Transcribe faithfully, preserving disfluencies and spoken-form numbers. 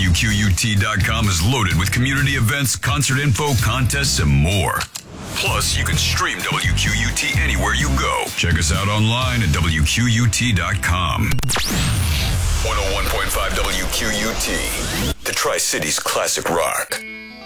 W Q U T dot com is loaded with community events, concert info, contests, and more. Plus, you can stream W Q U T anywhere you go. Check us out online at W Q U T dot com. one oh one point five W Q U T, the Tri-Cities classic rock.